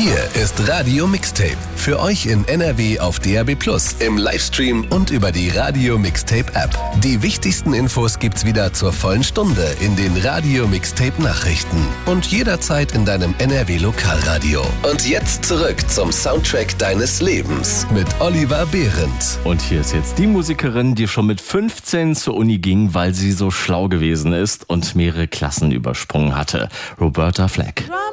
Hier ist Radio Mixtape. Für euch in NRW auf DAB+, im Livestream und über die Radio Mixtape App. Die wichtigsten Infos gibt's wieder zur vollen Stunde in den Radio Mixtape Nachrichten und jederzeit in deinem NRW Lokalradio. Und jetzt zurück zum Soundtrack deines Lebens mit Oliver Behrendt. Und hier ist jetzt die Musikerin, die schon mit 15 zur Uni ging, weil sie so schlau gewesen ist und mehrere Klassen übersprungen hatte. Roberta Flack.